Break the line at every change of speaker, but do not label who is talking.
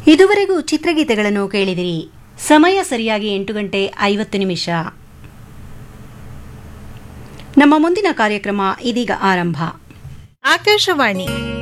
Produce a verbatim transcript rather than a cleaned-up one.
ಇದುವರೆಗೂ ಚಿತ್ರಗೀತೆಗಳನ್ನು ಕೇಳಿದಿರಿ. ಸಮಯ ಸರಿಯಾಗಿ ಎಂಟು ಗಂಟೆ ಐವತ್ತು ನಿಮಿಷ. ನಮ್ಮ ಮುಂದಿನ ಕಾರ್ಯಕ್ರಮ ಇದೀಗ ಆರಂಭ.
ಆಕಾಶವಾಣಿ